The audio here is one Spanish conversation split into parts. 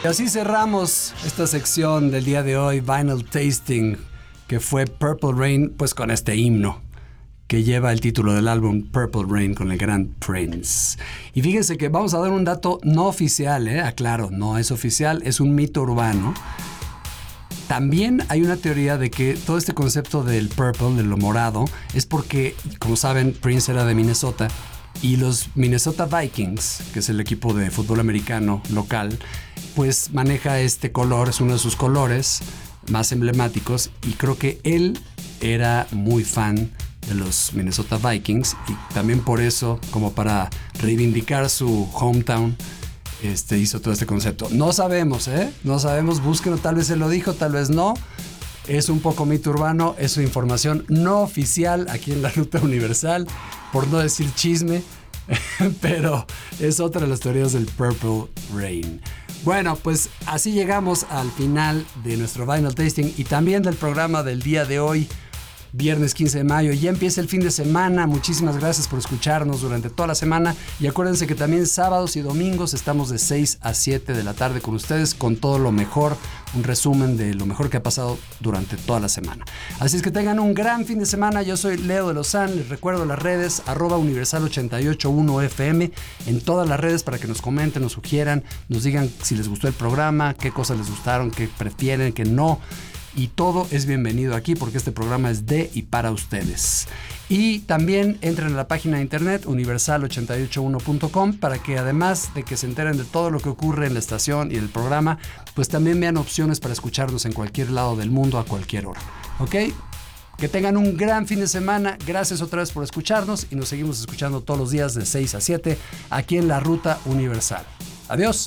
Y así cerramos esta sección del día de hoy, Vinyl Tasting, que fue Purple Rain, pues con este himno que lleva el título del álbum Purple Rain con el gran Prince. Y fíjense que vamos a dar un dato no oficial, aclaro, no es oficial, es un mito urbano. También hay una teoría de que todo este concepto del purple, de lo morado, es porque, como saben, Prince era de Minnesota y los Minnesota Vikings, que es el equipo de fútbol americano local, pues maneja este color, es uno de sus colores más emblemáticos, y creo que él era muy fan de los Minnesota Vikings y también por eso, como para reivindicar su hometown, hizo todo este concepto. No sabemos, no sabemos, búsquenlo, tal vez se lo dijo, tal vez no. Es un poco mito urbano, es su información no oficial aquí en la Ruta Universal, por no decir chisme, pero es otra de las teorías del Purple Rain. Bueno, pues así llegamos al final de nuestro Vinyl Tasting y también del programa del día de hoy, viernes 15 de mayo. Ya empieza el fin de semana. Muchísimas gracias por escucharnos durante toda la semana. Y acuérdense que también sábados y domingos estamos de 6 a 7 de la tarde con ustedes con todo lo mejor, un resumen de lo mejor que ha pasado durante toda la semana. Así es que tengan un gran fin de semana. Yo soy Leo de Lozán. Les recuerdo las redes @universal881fm en todas las redes para que nos comenten, nos sugieran, nos digan si les gustó el programa, qué cosas les gustaron, qué prefieren, qué no. Y todo es bienvenido aquí porque este programa es de y para ustedes. Y también entren a la página de internet universal881.com para que además de que se enteren de todo lo que ocurre en la estación y en el programa, pues también vean opciones para escucharnos en cualquier lado del mundo a cualquier hora. ¿Ok? Que tengan un gran fin de semana. Gracias otra vez por escucharnos y nos seguimos escuchando todos los días de 6 a 7 aquí en la Ruta Universal. Adiós.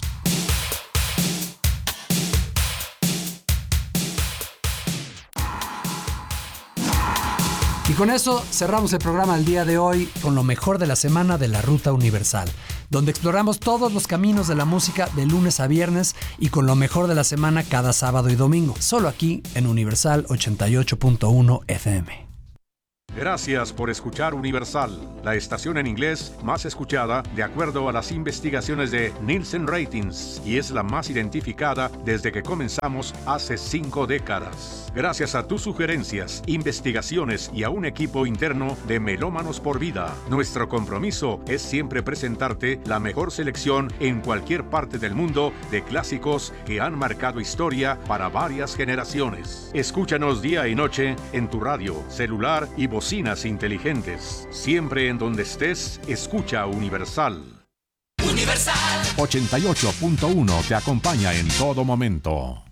Y con eso cerramos el programa del día de hoy con lo mejor de la semana de la Ruta Universal, donde exploramos todos los caminos de la música de lunes a viernes y con lo mejor de la semana cada sábado y domingo, solo aquí en Universal 88.1 FM. Gracias por escuchar Universal, la estación en inglés más escuchada de acuerdo a las investigaciones de Nielsen Ratings y es la más identificada desde que comenzamos hace 5 décadas. Gracias a tus sugerencias, investigaciones y a un equipo interno de Melómanos por Vida, nuestro compromiso es siempre presentarte la mejor selección en cualquier parte del mundo de clásicos que han marcado historia para varias generaciones. Escúchanos día y noche en tu radio, celular y bocinas inteligentes. Siempre en donde estés, escucha Universal. Universal 88.1 te acompaña en todo momento.